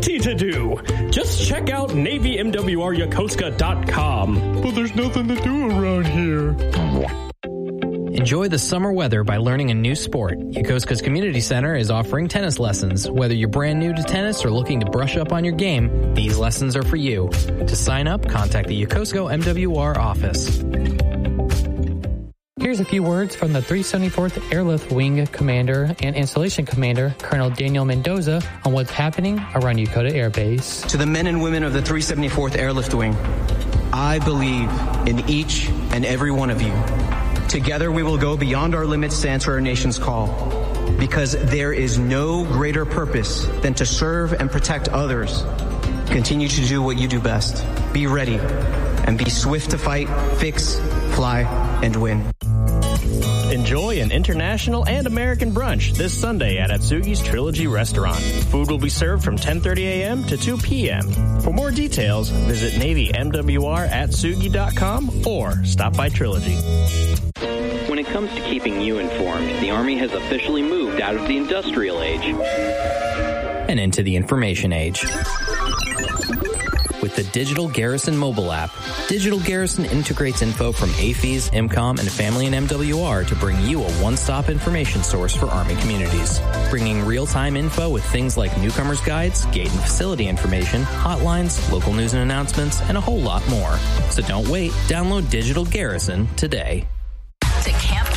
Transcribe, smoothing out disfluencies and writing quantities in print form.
plenty to do. Just check out NavyMWRYokosuka.com. But there's nothing to do around here. Enjoy the summer weather by learning a new sport. Yokosuka's Community Center is offering tennis lessons. Whether you're brand new to tennis or looking to brush up on your game, these lessons are for you. To sign up, contact the Yokosuka MWR office. Here's a few words from the 374th Airlift Wing Commander and Installation Commander, Colonel Daniel Mendoza, on what's happening around Yokota Air Base. To the men and women of the 374th Airlift Wing, I believe in each and every one of you. Together we will go beyond our limits to answer our nation's call, because there is no greater purpose than to serve and protect others. Continue to do what you do best. Be ready and be swift to fight, fix, fly, and win. Enjoy an international and American brunch this Sunday at Atsugi's Trilogy Restaurant. Food will be served from 10:30 a.m. to 2 p.m. For more details, visit NavyMWR@Atsugi.com or stop by Trilogy. When it comes to keeping you informed, the Army has officially moved out of the industrial age and into the information age. With the Digital Garrison mobile app, Digital Garrison integrates info from AAFES, IMCOM, and Family and MWR to bring you a one-stop information source for Army communities. Bringing real-time info with things like newcomers' guides, gate and facility information, hotlines, local news and announcements, and a whole lot more. So don't wait. Download Digital Garrison today. To Camp